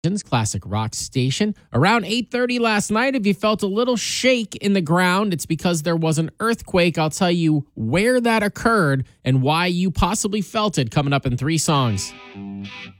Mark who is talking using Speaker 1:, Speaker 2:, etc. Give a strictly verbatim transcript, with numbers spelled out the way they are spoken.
Speaker 1: Classic rock station. Around eight thirty last night, if you felt a little shake in the ground, it's because there was an earthquake. I'll tell you where that occurred and why you possibly felt it coming up in three songs.